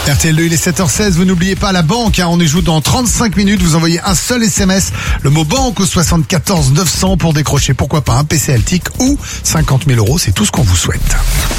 RTL2, il est 7h16, vous n'oubliez pas la banque, on y joue dans 35 minutes, vous envoyez un seul SMS, le mot banque au 74 900 pour décrocher, pourquoi pas un PC Altic ou 50 000 €, c'est tout ce qu'on vous souhaite.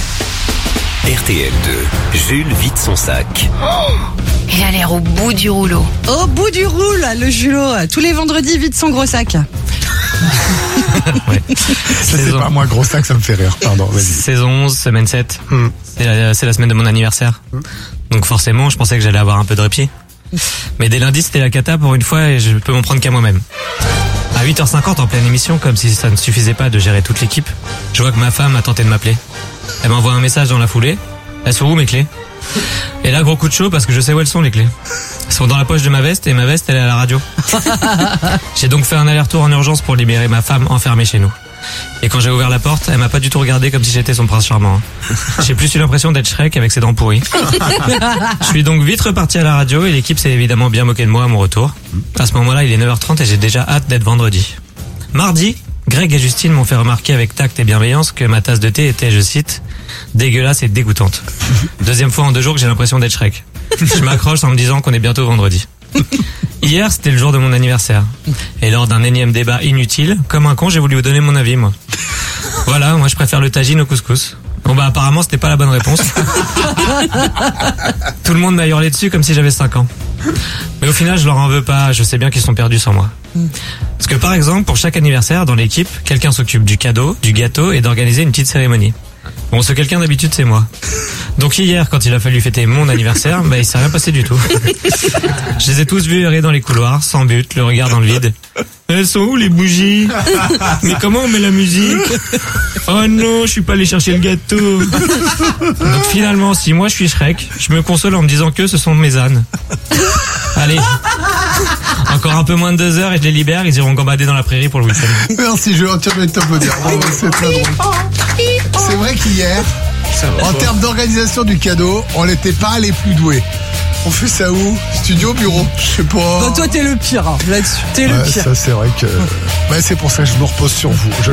RTL2, Jules vide son sac. Il a l'air au bout du rouleau. Au bout du roule, le Julot, tous les vendredis, vide son gros sac. Ouais. Ça, c'est pas moi, gros sac, ça me fait rire, pardon, vas-y. Saison 11, semaine 7. C'est la semaine de mon anniversaire. Donc forcément, je pensais que j'allais avoir un peu de répit. Mais dès lundi, c'était la cata pour une fois et je peux m'en prendre qu'à moi-même. À 8h50, en pleine émission, comme si ça ne suffisait pas de gérer toute l'équipe, je vois que ma femme a tenté de m'appeler. Elle m'envoie un message dans la foulée. Elles sont où mes clés? Et là, gros coup de chaud parce que je sais où elles sont les clés. Elles sont dans la poche de ma veste et ma veste, elle est à la radio. J'ai donc fait un aller-retour en urgence pour libérer ma femme enfermée chez nous. Et quand j'ai ouvert la porte, elle m'a pas du tout regardé comme si j'étais son prince charmant. J'ai plus eu l'impression d'être Shrek avec ses dents pourries. Je suis donc vite reparti à la radio et l'équipe s'est évidemment bien moquée de moi à mon retour. À ce moment-là, il est 9h30 et j'ai déjà hâte d'être vendredi. Mardi, Greg et Justine m'ont fait remarquer avec tact et bienveillance que ma tasse de thé était, je cite, dégueulasse et dégoûtante. Deuxième fois en 2 jours que j'ai l'impression d'être Shrek. Je m'accroche en me disant qu'on est bientôt vendredi. Hier, c'était le jour de mon anniversaire. Et lors d'un énième débat inutile, comme un con, j'ai voulu vous donner mon avis, moi. Voilà, moi je préfère le tagine au couscous. Bon bah apparemment c'était pas la bonne réponse. Tout le monde m'a hurlé dessus comme si j'avais 5 ans. Mais au final je leur en veux pas, je sais bien qu'ils sont perdus sans moi. Parce que par exemple, pour chaque anniversaire dans l'équipe, quelqu'un s'occupe du cadeau, du gâteau et d'organiser une petite cérémonie. Bon, ce quelqu'un d'habitude c'est moi. Donc hier, quand il a fallu fêter mon anniversaire, bah il s'est rien passé du tout. Je les ai tous vus errer dans les couloirs, sans but, le regard dans le vide. Elles sont où les bougies? Mais comment on met la musique? Oh non, je suis pas allé chercher le gâteau. Donc finalement, si moi je suis Shrek, je me console en me disant que ce sont mes ânes. Allez, encore un peu moins de 2 heures et je les libère, ils iront gambader dans la prairie pour le week-end. Merci, je vais entièrement t'applaudir. C'est très drôle. C'est vrai qu'hier, en termes d'organisation du cadeau, on n'était pas les plus doués. On fait ça où? Studio, bureau? Je sais pas. Bah, toi, t'es le pire, hein, là-dessus. T'es le pire. Ça, c'est vrai que... c'est pour ça que je me repose sur vous.